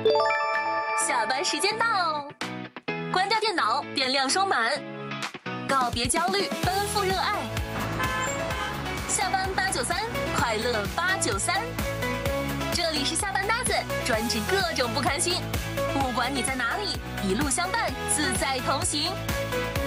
下班时间到，关掉电脑，电量收满，告别焦虑，奔赴热爱。下班893，快乐893。这里是下班搭子，专治各种不开心。不管你在哪里，一路相伴，自在同行。